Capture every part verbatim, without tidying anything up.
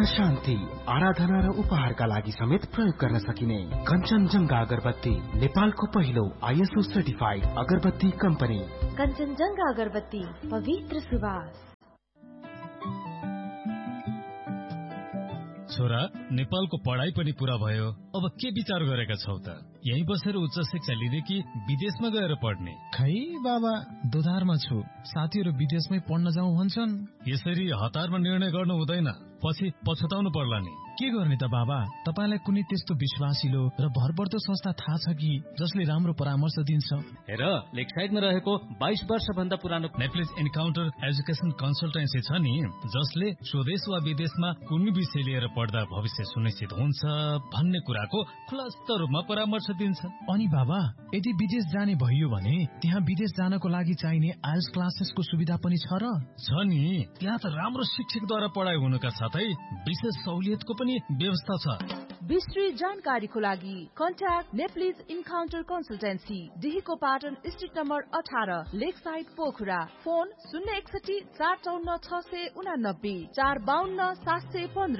शान्ति, आराधना र उपहारका लागि समेत प्रयोग गर्न सकिने कञ्चनजङ्घा अगरबत्ती नेपालको पहिलो आइएसओ सर्टिफाइड अगरबत्ती कम्पनी। कञ्चनजङ्घा अगरबत्ती, पवित्र सुवास। छोरा, नेपालको पढाइ पनि पूरा भयो, अब के विचार गरेका छौ त? यही बसेर उच्च शिक्षा लिँदै कि विदेशमा गएर पढ्ने? खै बाबा, दोधारमा छु। साथीहरू विदेशमै पढ्न जाउँ भन्छन्। यसरी हतारमा निर्णय गर्नु हुँदैन, पछि पछुताउनु पर्ला नि। के गर्ने त बाबा? तपाईलाई कुनै त्यस्तो विश्वासिलो र भरपर्दो संस्था थाहा छ कि जसले राम्रो परामर्श दिन्छ? हेर, लेकसाइडमा रहेको बाइस वर्ष भन्दा पुरानो नेप्लिज इन्काउन्टर एजुकेसन कन्सल्टेन्सी छ नि, जसले स्वदेश वा विदेशमा कुनै विषय लिएर पढ्दा भविष्य सुनिश्चित हुन्छ भन्ने कुराको खुलस्त रूपमा परामर्श दिन्छ। अनि बाबा, यदि विदेश जाने भइयो भने त्यहाँ विदेश जानको लागि चाहिने आइएल्स क्लासेसको सुविधा पनि छ र? छ नि, त्यहाँ त राम्रो शिक्षकद्वारा पढाइ हुनुका साथै विशेष सहुलियतको पनि व्यवस्था छ। विस्तृत जानकारीको लागि contact Nepalese encounter consultancy, डिहीको Patan street number अठारह, लेक साइड पोखरा। फोन शून्य एकसठी चार चौन्न छ सय उनानब्बे चार बाहन्न सात सय पन्ध्र।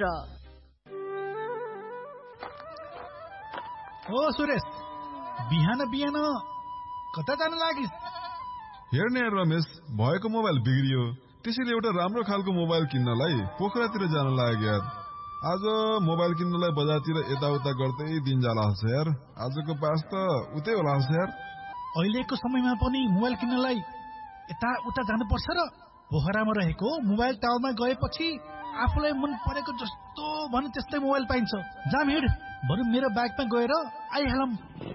ओ सुरेश, बिहान बिहान कता जानु लागिस्? हेर्ने रमेश, भएको मोबाइल बिग्रियो, त्यसैले एउटा राम्रो खालको मोबाइल किन्नलाई पोखरातिर जान लाग्यो यार। आज मोबाइल किन्नलाई बजारतिर यताउता गर्दै दिन जाला छ यार। आजको पास त उतै होला छ यार। अहिलेको समयमा पनि मोबाइल किन्नलाई यता उता जानुपर्छ र? पोखरामा रहेको मोबाइल टावरमा गएपछि आफूलाई मन परेको जस्तो भने त्यस्तै मोबाइल पाइन्छ। जाम हिँड, बरु मेरो बाइकमा गएर आइहालौँ।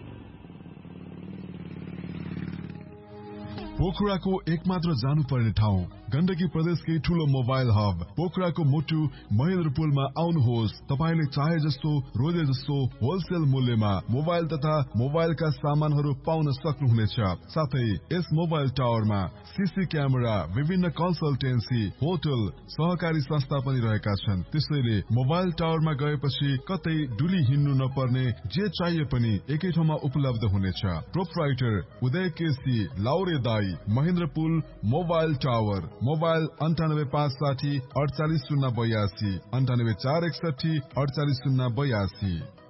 पोखराको एकमात्र जानुपर्ने ठाउँ, गण्डकी प्रदेशकै ठूलो मोबाइल हब पोखराको मुटु महेन्द्रपुलमा आउनुहोस्। तपाईले चाहे जस्तो रोजे जस्तो होलसेल मूल्यमा मोबाइल तथा मोबाइलका सामानहरू पाउन सक्नुहुनेछ। साथै यस मोबाइल टावरमा सीसी क्यामेरा, विभिन्न कन्सल्टेन्सी, होटल, सहकारी संस्था पनि रहेका छन्। त्यसैले मोबाइल टावरमा गएपछि कतै डुली हिँड्नु नपर्ने, जे चाहिए पनि एकै ठाउँमा उपलब्ध हुनेछ। प्रोप्राइटर उदय केसी, लाउरे दाई, महेन्द्रपुल मोबाइल टावर। मोबाइल अन्ठानब्बे पाँच साठी अडचालिस शून्य बयासी, अन्ठानब्बे चार एकसठी अडचालिस शून्य बयासी।